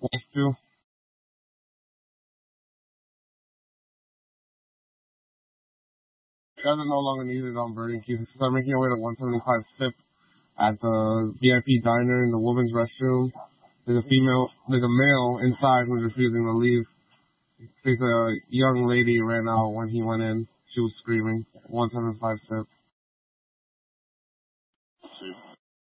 West 2. You guys are no longer needed on Burning Keys. Start making your way to 175 SIP at the VIP diner in the women's restroom. There's a male inside who's refusing to leave. There's a young lady ran out when he went in. She was screaming. 175 SIP.